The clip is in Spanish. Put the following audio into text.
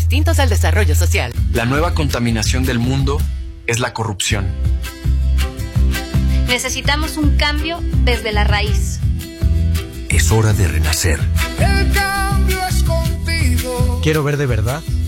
distintos al desarrollo social. La nueva contaminación del mundo es la corrupción. Necesitamos un cambio desde la raíz. Es hora de renacer. El cambio es contigo. Quiero ver de verdad